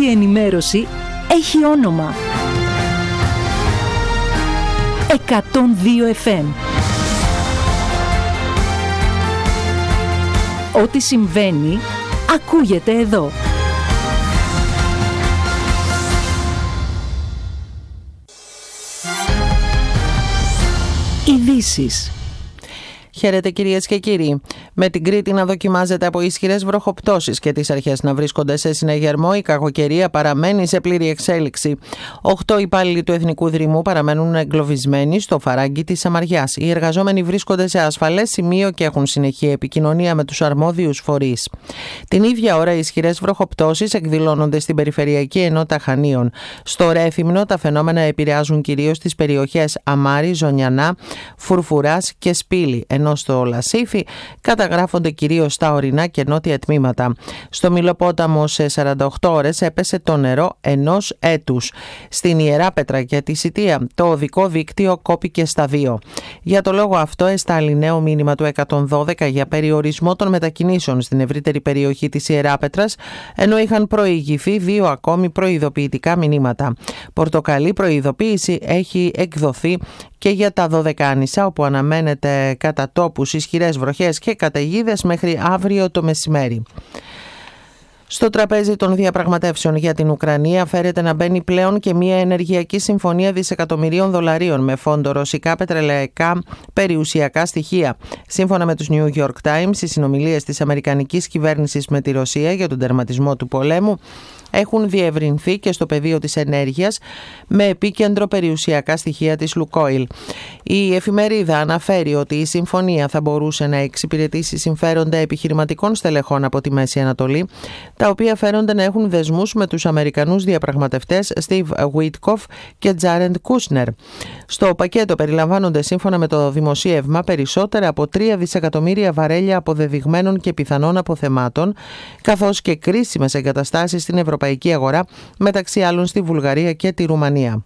η ενημέρωση έχει όνομα. 102 FM. Ό,τι συμβαίνει, ακούγεται εδώ. Ειδήσεις. Χαίρετε κυρίες και κύριοι. Με την Κρήτη να δοκιμάζεται από ισχυρές βροχοπτώσεις και τις αρχές να βρίσκονται σε συναγερμό, η κακοκαιρία παραμένει σε πλήρη εξέλιξη. 8 υπάλληλοι του Εθνικού Δρυμού παραμένουν εγκλωβισμένοι στο φαράγγι της Σαμαριάς. Οι εργαζόμενοι βρίσκονται σε ασφαλές σημείο και έχουν συνεχή επικοινωνία με τους αρμόδιους φορείς. Την ίδια ώρα, οι ισχυρές βροχοπτώσεις εκδηλώνονται στην Περιφερειακή Ενότητα Χανίων. Στο Ρέθυμνο, τα φαινόμενα επηρεάζουν κυρίως τις περιοχές Αμάρι, Ζωνιανά, Φουρφουράς και Σπήλη, ενώ στο Λασίφι καταγράφονται κυρίως στα ορεινά και νότια τμήματα. Στο Μηλοπόταμο σε 48 ώρες έπεσε το νερό ενός έτους. Στην Ιεράπετρα και τη Σιτία το οδικό δίκτυο κόπηκε στα 2. Για το λόγο αυτό εστάλει νέο μήνυμα του 112 για περιορισμό των μετακινήσεων στην ευρύτερη περιοχή της Ιεράπετρας, ενώ είχαν προηγηθεί 2 ακόμη προειδοποιητικά μηνύματα. Πορτοκαλί προειδοποίηση έχει εκδοθεί και για τα Δωδεκάνησα, όπου αναμένεται κατά τόπους ισχυρές βροχές και καταιγίδες μέχρι αύριο το μεσημέρι. Στο τραπέζι των διαπραγματεύσεων για την Ουκρανία φέρεται να μπαίνει πλέον και μια ενεργειακή συμφωνία δισεκατομμυρίων δολαρίων με φόντο ρωσικά πετρελαϊκά περιουσιακά στοιχεία. Σύμφωνα με τους New York Times, οι συνομιλίες της αμερικανικής κυβέρνησης με τη Ρωσία για τον τερματισμό του πολέμου έχουν διευρυνθεί και στο πεδίο της ενέργειας με επίκεντρο περιουσιακά στοιχεία της Λουκόιλ. Η εφημερίδα αναφέρει ότι η συμφωνία θα μπορούσε να εξυπηρετήσει συμφέροντα επιχειρηματικών στελεχών από τη Μέση Ανατολή, τα οποία φέρονται να έχουν δεσμούς με τους Αμερικανούς διαπραγματευτές Steve Witkoff και Jared Kushner. Στο πακέτο περιλαμβάνονται, σύμφωνα με το δημοσίευμα, περισσότερα από 3 δισεκατομμύρια βαρέλια αποδεδειγμένων και πιθανών αποθεμάτων, καθώς και κρίσιμες εγκαταστάσεις στην ευρωπαϊκή αγορά, μεταξύ άλλων στη Βουλγαρία και τη Ρουμανία.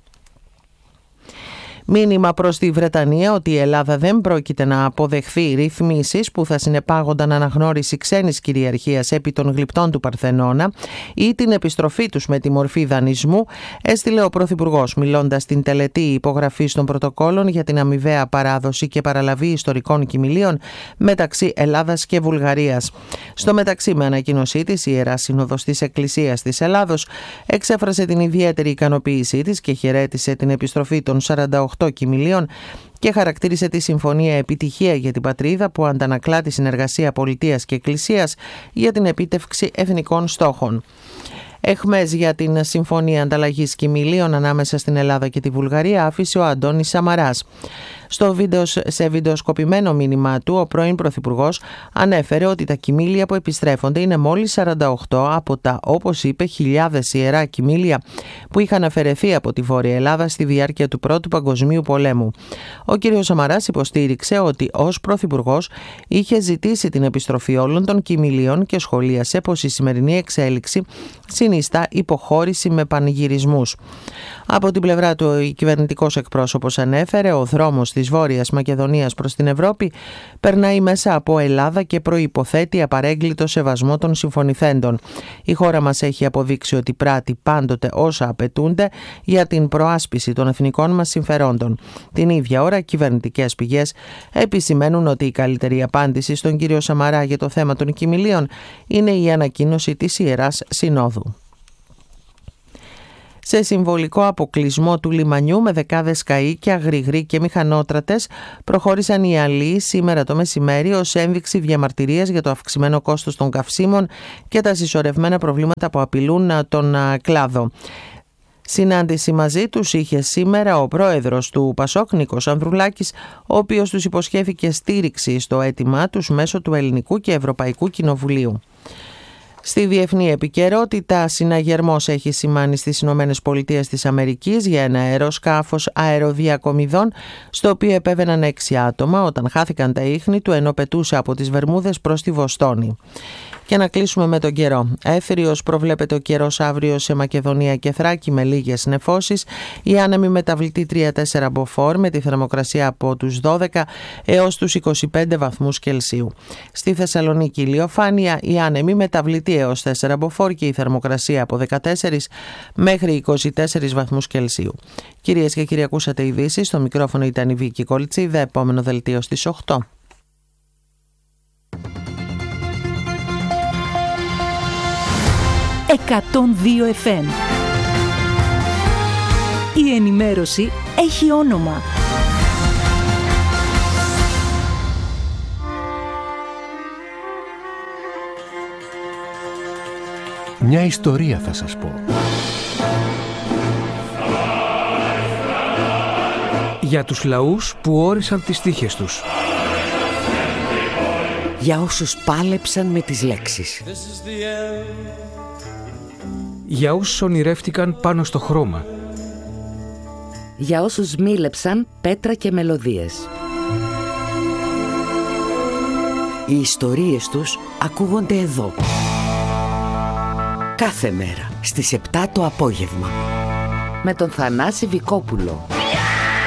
Μήνυμα προς τη Βρετανία ότι η Ελλάδα δεν πρόκειται να αποδεχθεί ρυθμίσεις που θα συνεπάγονταν αναγνώριση ξένης κυριαρχίας επί των γλυπτών του Παρθενώνα ή την επιστροφή τους με τη μορφή δανεισμού, έστειλε ο Πρωθυπουργός, μιλώντας στην τελετή υπογραφής των πρωτοκόλων για την αμοιβαία παράδοση και παραλαβή ιστορικών κοιμηλίων μεταξύ Ελλάδας και Βουλγαρίας. Στο μεταξύ, με ανακοίνωσή της, η Ιερά Σύνοδος της Εκκλησίας της Ελλάδος εξέφρασε την ιδιαίτερη ικανοποίησή της και χαιρέτησε την επιστροφή των 48 κοιμηλίων και χαρακτήρισε τη συμφωνία επιτυχία για την πατρίδα, που αντανακλά τη συνεργασία πολιτείας και εκκλησίας για την επίτευξη εθνικών στόχων. Εχμές για την συμφωνία ανταλλαγής κοιμηλίων ανάμεσα στην Ελλάδα και τη Βουλγαρία άφησε ο Αντώνης Σαμαράς. Σε βιντεοσκοπημένο μήνυμά του, ο πρώην Πρωθυπουργός ανέφερε ότι τα κοιμήλια που επιστρέφονται είναι μόλις 48 από τα, όπως είπε, χιλιάδες ιερά κοιμήλια που είχαν αφαιρεθεί από τη Βόρεια Ελλάδα στη διάρκεια του Πρώτου Παγκοσμίου Πολέμου. Ο κ. Σαμαράς υποστήριξε ότι ως Πρωθυπουργός είχε ζητήσει την επιστροφή όλων των κοιμηλίων και σχολίασε πως η σημερινή εξέλιξη συνιστά υποχώρηση με πανηγυρισμούς. Από την πλευρά του, ο κυβερνητικός εκπρόσωπος ανέφερε, ο δρόμος της Βόρειας Μακεδονίας προς την Ευρώπη περνάει μέσα από Ελλάδα και προϋποθέτει απαρέγκλητο σεβασμό των συμφωνηθέντων. Η χώρα μας έχει αποδείξει ότι πράττει πάντοτε όσα απαιτούνται για την προάσπιση των εθνικών μας συμφερόντων. Την ίδια ώρα, κυβερνητικές πηγές επισημαίνουν ότι η καλύτερη απάντηση στον κύριο Σαμαρά για το θέμα των κοιμηλίων είναι η ανακοίνωση της Ιεράς Συνόδου. Σε συμβολικό αποκλεισμό του λιμανιού με δεκάδες καΐκια, γρηγροί και μηχανότρατες προχώρησαν οι αλείς σήμερα το μεσημέρι ως ένδειξη διαμαρτυρίας για το αυξημένο κόστος των καυσίμων και τα συσσωρευμένα προβλήματα που απειλούν τον κλάδο. Συνάντηση μαζί τους είχε σήμερα ο πρόεδρος του ΠΑΣΟΚ, Νίκος Ανδρουλάκης, ο οποίος τους υποσχέθηκε στήριξη στο αίτημά τους μέσω του Ελληνικού και Ευρωπαϊκού Κοινοβουλίου. Στη διεθνή επικαιρότητα, συναγερμός έχει σημάνει στις ΗΠΑ για ένα αεροσκάφος αεροδιακομιδών, στο οποίο επέβαιναν 6 άτομα όταν χάθηκαν τα ίχνη του ενώ πετούσε από τις Βερμούδες προς τη Βοστόνη. Και να κλείσουμε με τον καιρό. Έθριος προβλέπεται ο καιρός αύριο σε Μακεδονία και Θράκη με λίγες νεφώσεις. Η άνεμη μεταβλητή 3-4 μποφόρ με τη θερμοκρασία από τους 12 έως τους 25 βαθμούς Κελσίου. Στη Θεσσαλονίκη ηλιοφάνεια, η άνεμη μεταβλητή Κρήτη έως 4 μποφόρ και η θερμοκρασία από 14 μέχρι 24 βαθμούς Κελσίου. Κυρίες και κύριοι, ακούσατε ειδήσεις. Στο μικρόφωνο ήταν η Βίκη Κολτσίδα. Επόμενο δελτίο στις 8. «102 FM». Η ενημέρωση έχει όνομα. Μια ιστορία θα σας πω. Για τους λαούς που όρισαν τις τύχες τους. Για όσους πάλεψαν με τις λέξεις. Για όσους ονειρεύτηκαν πάνω στο χρώμα. Για όσους μίλεψαν πέτρα και μελωδίες. Οι ιστορίες τους ακούγονται εδώ. Κάθε μέρα στις 7 το απόγευμα. Με τον Θανάση Βικόπουλο.